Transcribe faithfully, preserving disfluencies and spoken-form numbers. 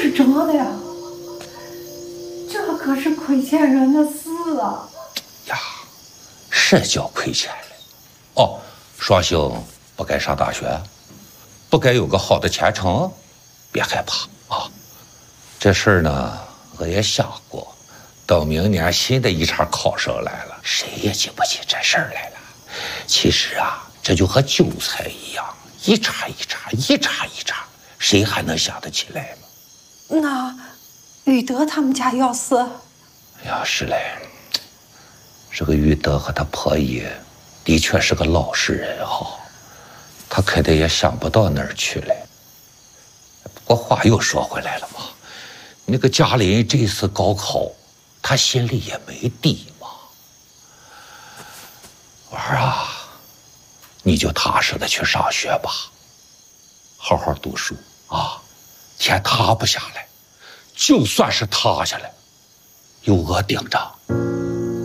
是真的呀，这可是亏欠人的事啊！ 呀，是叫亏欠了。哦，双星不该上大学，不该有个好的前程，别害怕啊。这事儿呢，我也想过，等明年新的一茬考生来了，谁也记不起这事儿来了。其实啊，这就和韭菜一样，一茬一茬，一茬一茬，谁还能想得起来吗？ 那宇德他们家要是…… 呀，是嘞，这个宇德和他婆姨的确是个老实人哈，他肯定也想不到哪儿去了。不过话又说回来了嘛，那个嘉林这次高考，他心里也没底嘛。娃儿啊，你就踏实的去上学吧，好好读书啊，天塌不下来，就算是塌下来，有我顶着。